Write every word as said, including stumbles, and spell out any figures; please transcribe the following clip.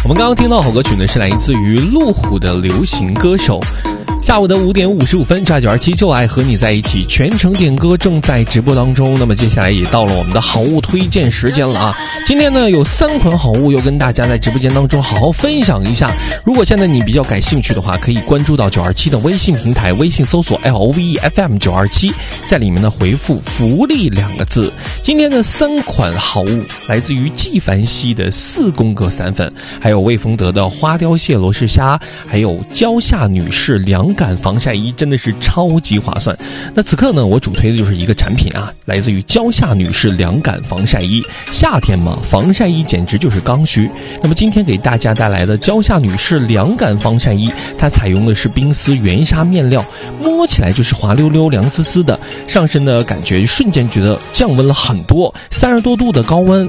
们刚刚听到好歌曲呢，是来自于路虎的流行歌手。下午的五点五十五分，抓九二七就爱和你在一起，全程点歌正在直播当中。那么接下来也到了我们的好物推荐时间了啊！今天呢有三款好物要跟大家在直播间当中好好分享一下。如果现在你比较感兴趣的话，可以关注到九二七的微信平台，微信搜索 L O V E F M 九二七，在里面呢回复福利两个字。今天的三款好物来自于纪梵希的四宫格散粉，还有魏丰德的花雕蟹罗氏虾，还有蕉下女士凉感防晒衣，真的是超级划算。那此刻呢，我主推的就是一个产品啊，来自于蕉下女士凉感防晒衣。夏天嘛，防晒衣简直就是刚需。那么今天给大家带来的蕉下女士凉感防晒衣，它采用的是冰丝原纱面料，摸起来就是滑溜溜、凉丝丝的，上身的感觉瞬间觉得降温了很多，三十多度的高温